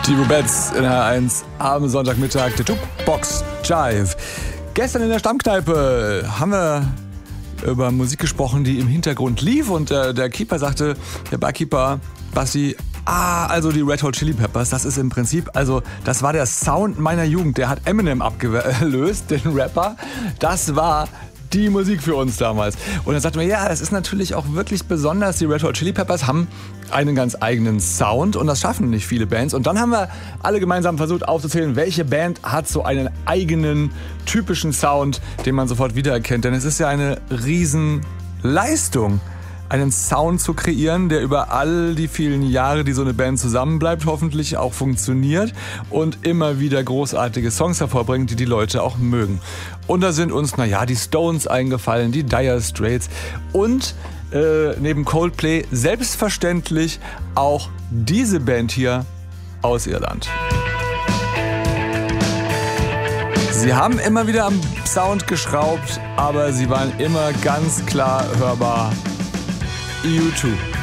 Die Rubettes in H1 am Sonntagmittag, der Jukebox Jive. Gestern in der Stammkneipe haben wir über Musik gesprochen, die im Hintergrund lief, und der Keeper sagte, der Barkeeper, Basti, also die Red Hot Chili Peppers, das ist im Prinzip, also das war der Sound meiner Jugend, der hat Eminem abgelöst, den Rapper, das war die Musik für uns damals. Und dann sagten wir, ja, das ist natürlich auch wirklich besonders. Die Red Hot Chili Peppers haben einen ganz eigenen Sound und das schaffen nicht viele Bands. Und dann haben wir alle gemeinsam versucht aufzuzählen, welche Band hat so einen eigenen, typischen Sound, den man sofort wiedererkennt. Denn es ist ja eine Riesenleistung, einen Sound zu kreieren, der über all die vielen Jahre, die so eine Band zusammenbleibt, hoffentlich auch funktioniert und immer wieder großartige Songs hervorbringt, die die Leute auch mögen. Und da sind uns, die Stones eingefallen, die Dire Straits und neben Coldplay selbstverständlich auch diese Band hier aus Irland. Sie haben immer wieder am Sound geschraubt, aber sie waren immer ganz klar hörbar. U2.